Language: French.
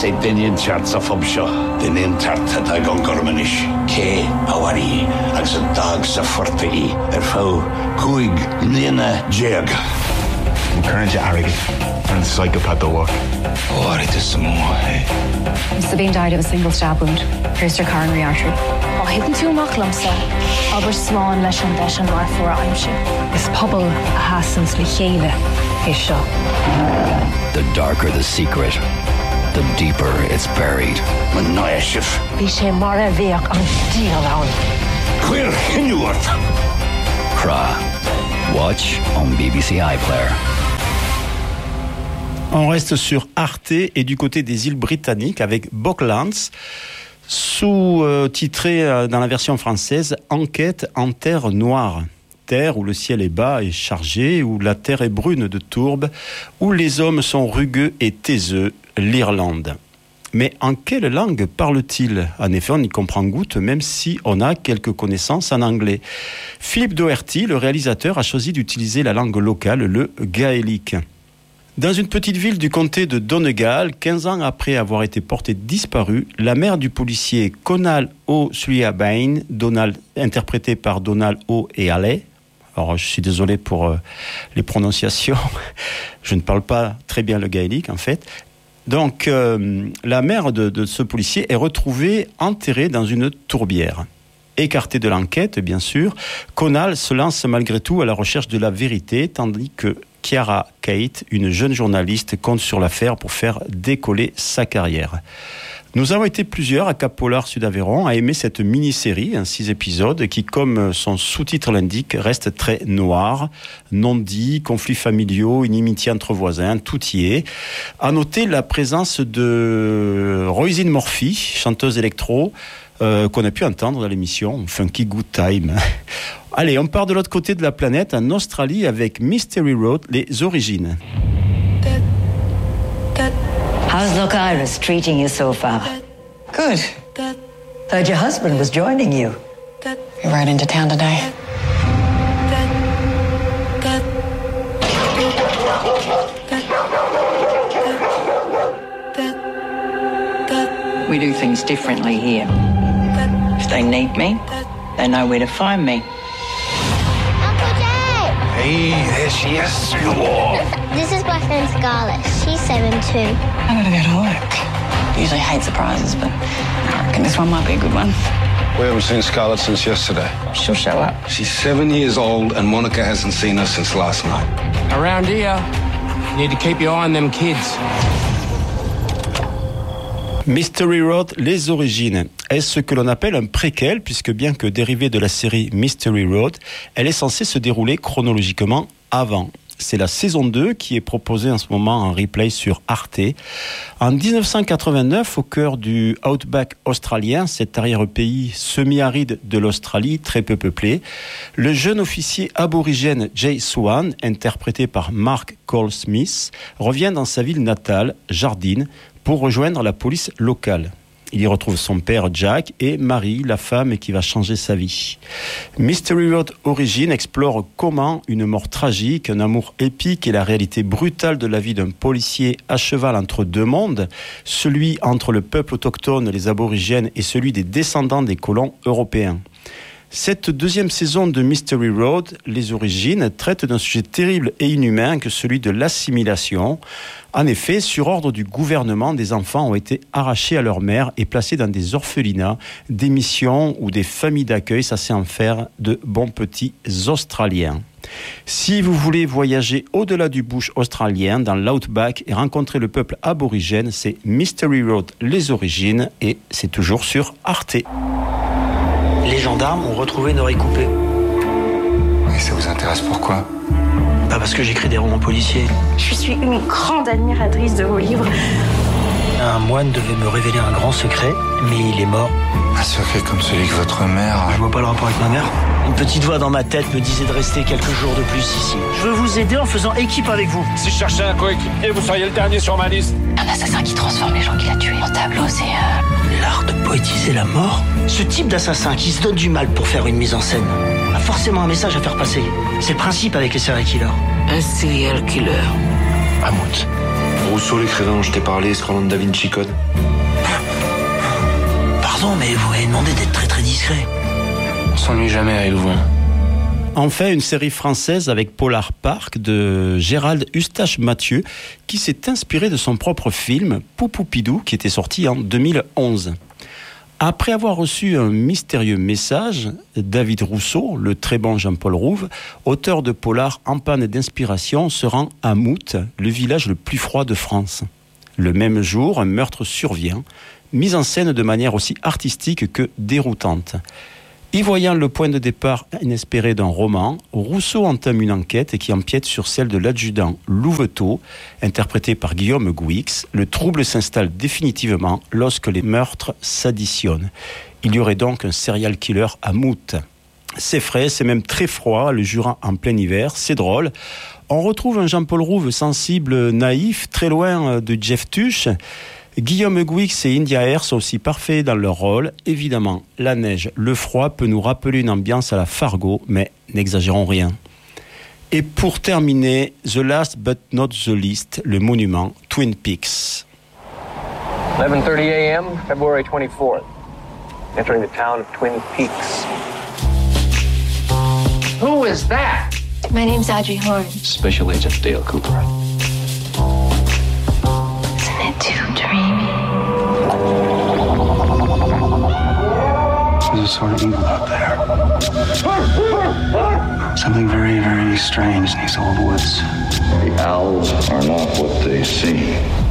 sé daon teart sa fob seo. Daon teart a gan gormanis. Cé a wari ag sa dag sa forta I. Fáu cúig líana jeag. Current arrogant and psychopath the look. Oh, it is some more, eh? Sabine died of a single stab wound, pierced her coronary artery. Oh, hidden tú amach lamsa. Aber sláán leis an deis an mar fuair aimse. Is pobl a hasans le chéile is seo. The darker the secret, the deeper it's buried. Man náisif. Bhí sé mar a bhéach an díal ann. Cuir hinúart. Cra. Watch on BBC iPlayer. On reste sur Arte et du côté des îles britanniques avec Boglands, sous-titré dans la version française « Enquête en terre noire ». Terre où le ciel est bas et chargé, où la terre est brune de tourbe, où les hommes sont rugueux et taiseux, l'Irlande. Mais en quelle langue parle-t-il ? En effet, on y comprend goutte, même si on a quelques connaissances en anglais. Philippe Doherty, le réalisateur, a choisi d'utiliser la langue locale, le gaélique. Dans une petite ville du comté de Donegal, 15 ans après avoir été portée disparue, la mère du policier Conal O'Sullivan, interprété par Donald O'Eale. Alors, je suis désolé pour les prononciations. Je ne parle pas très bien le gaélique, en fait. Donc, la mère de ce policier est retrouvée enterrée dans une tourbière. Écarté de l'enquête, bien sûr, Conal se lance malgré tout à la recherche de la vérité, tandis que Chiara Kate, une jeune journaliste, compte sur l'affaire pour faire décoller sa carrière. Nous avons été plusieurs à Cap-Polar Sud-Aveyron à aimer cette mini-série, 6 épisodes, qui, comme son sous-titre l'indique, reste très noir. Non-dit, conflits familiaux, inimitié entre voisins, tout y est. À noter la présence de Roisin Murphy, chanteuse électro, qu'on a pu entendre dans l'émission Funky Good Time. Allez, on part de l'autre côté de la planète, en Australie, avec Mystery Road, les origines. How's Look Iris treating you so far? Good. Heard your husband was joining you. He rode into town today. We do things differently here. If they need me, they know where to find me. Uncle Jay! Hey, there she is. Hello. This is my friend Scarlett. She's 7 too. I gotta go to work. Usually hate surprises, but I reckon this one might be a good one. We haven't seen Scarlett since yesterday. She'll show up. She's 7 years old and Monica hasn't seen her since last night. Around here, you need to keep your eye on them kids. Mystery Road, les origines. Est-ce ce que l'on appelle un préquel, puisque bien que dérivée de la série Mystery Road, elle est censée se dérouler chronologiquement avant. C'est la saison 2 qui est proposée en ce moment en replay sur Arte. En 1989, au cœur du Outback australien, cet arrière-pays semi-aride de l'Australie, très peu peuplé, le jeune officier aborigène Jay Swan, interprété par Mark Cole-Smith, revient dans sa ville natale, Jardine, pour rejoindre la police locale. Il y retrouve son père Jack et Marie, la femme qui va changer sa vie. Mystery Road Origins explore comment une mort tragique, un amour épique et la réalité brutale de la vie d'un policier à cheval entre deux mondes, celui entre le peuple autochtone, les aborigènes, et celui des descendants des colons européens. Cette deuxième saison de Mystery Road, les origines, traite d'un sujet terrible et inhumain que celui de l'assimilation. En effet, sur ordre du gouvernement, des enfants ont été arrachés à leur mère et placés dans des orphelinats, des missions ou des familles d'accueil, ça c'est en faire de bons petits Australiens. Si vous voulez voyager au-delà du bush australien, dans l'Outback et rencontrer le peuple aborigène, c'est Mystery Road, les origines, et c'est toujours sur Arte. Les gendarmes ont retrouvé une oreille coupée. Et ça vous intéresse pourquoi ? Parce que j'écris des romans policiers. Je suis une grande admiratrice de vos livres. Un moine devait me révéler un grand secret, mais il est mort. Un secret comme celui que votre mère... Je vois pas le rapport avec ma mère. Une petite voix dans ma tête me disait de rester quelques jours de plus ici. Je veux vous aider en faisant équipe avec vous. Si je cherchais un coéquipier, vous seriez le dernier sur ma liste. Un assassin qui transforme les gens qu'il a tués en tableaux, c'est... L'art de poétiser la mort. Ce type d'assassin qui se donne du mal pour faire une mise en scène a forcément un message à faire passer. C'est le principe avec les serial killers. Un serial killer. Mammouth. Rousseau, l'écrivain dont je t'ai parlé, scrollant Da Vinci Code. Pardon, mais vous m'avez demandé d'être très très discret. On s'ennuie jamais avec vous. Enfin, une série française avec Polar Park de Gérald Eustache-Mathieu qui s'est inspiré de son propre film Poupoupidou qui était sorti en 2011. Après avoir reçu un mystérieux message, David Rousseau, le très bon Jean-Paul Rouve, auteur de Polar en panne d'inspiration, se rend à Mout, le village le plus froid de France. Le même jour, un meurtre survient, mis en scène de manière aussi artistique que déroutante. Y voyant le point de départ inespéré d'un roman, Rousseau entame une enquête qui empiète sur celle de l'adjudant Louveteau, interprété par Guillaume Gouix. Le trouble s'installe définitivement lorsque les meurtres s'additionnent. Il y aurait donc un serial killer à Mout. C'est frais, c'est même très froid, le Jura en plein hiver, c'est drôle. On retrouve un Jean-Paul Rouve sensible, naïf, très loin de Jeff Tuch. Guillaume Gouix et India Air sont aussi parfaits dans leur rôle. Évidemment, la neige, le froid peut nous rappeler une ambiance à la Fargo, mais n'exagérons rien. Et pour terminer, the last but not the least, le monument Twin Peaks. 11:30 a.m., February 24th. Entering the town of Twin Peaks. Who is that? My name's Audrey Horne. Special Agent Dale Cooper. Isn't it too dreamy? There's a sort of evil out there. Something very, very strange in these old woods. The owls are not what they seem.